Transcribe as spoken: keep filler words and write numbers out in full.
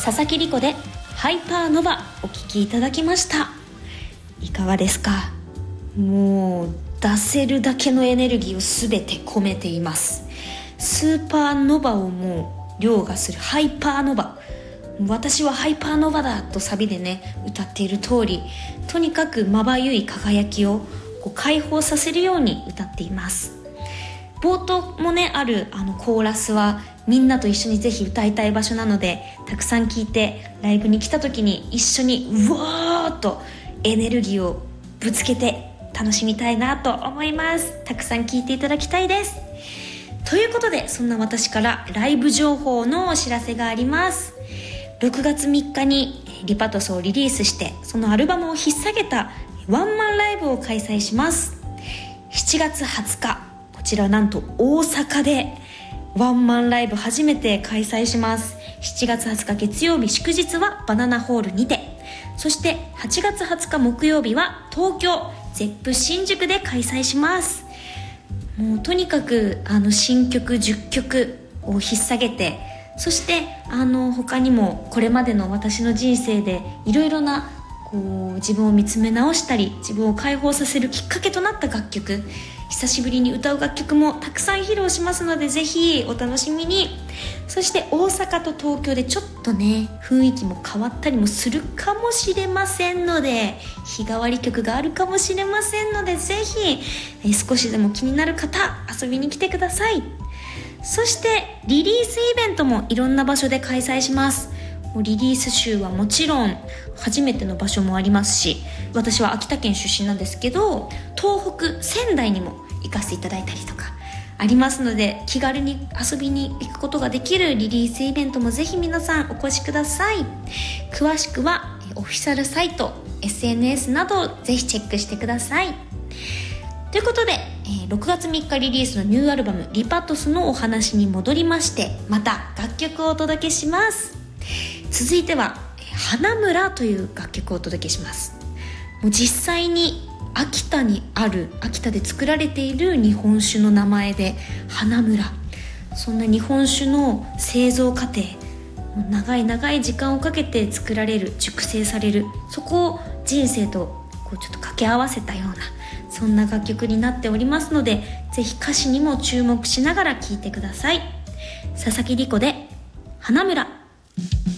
佐々木梨子でハイパーノバお聴きいただきました。いかがですか？もう出せるだけのエネルギーをすべて込めています。スーパーノバをもう凌駕するハイパーノバ、私はハイパーノバだとサビでね歌っている通り、とにかくまばゆい輝きをこう解放させるように歌っています。冒頭もねあるあのコーラスはみんなと一緒にぜひ歌いたい場所なので、たくさん聴いてライブに来た時に一緒にうわーっとエネルギーをぶつけて楽しみたいなと思います。たくさん聴いていただきたいです。ということで、そんな私からライブ情報のお知らせがあります。ろくがつみっかにリパトスをリリースして、そのアルバムを引っ提げたワンマンライブを開催します。しちがつはつか、こちらなんと大阪でワンマンライブ初めて開催します。しちがつはつか月曜日祝日はバナナホールにて、そしてはちがつはつか木曜日は東京ゼップ新宿で開催します。もうとにかくあの新曲じゅっきょくを引っ提げて、そしてあの他にもこれまでの私の人生でいろいろなこう自分を見つめ直したり、自分を解放させるきっかけとなった楽曲、久しぶりに歌う楽曲もたくさん披露しますので、ぜひお楽しみに。そして大阪と東京でちょっとね雰囲気も変わったりもするかもしれませんので、日替わり曲があるかもしれませんので、ぜひえ少しでも気になる方遊びに来てください。そしてリリースイベントもいろんな場所で開催します。リリース週はもちろん初めての場所もありますし、私は秋田県出身なんですけど、東北仙台にも行かせていただいたりとかありますので、気軽に遊びに行くことができるリリースイベントもぜひ皆さんお越しください。詳しくはオフィシャルサイト、 エスエヌエス などをぜひチェックしてください。ということでろくがつみっかリリースのニューアルバムリパトスのお話に戻りまして、また楽曲をお届けします。続いては花村という楽曲をお届けします。もう実際に秋田にある、秋田で作られている日本酒の名前で花村、そんな日本酒の製造過程、長い長い時間をかけて作られる、熟成される、そこを人生とこうちょっと掛け合わせたような、そんな楽曲になっておりますので、ぜひ歌詞にも注目しながら聴いてください。佐々木梨子で花村。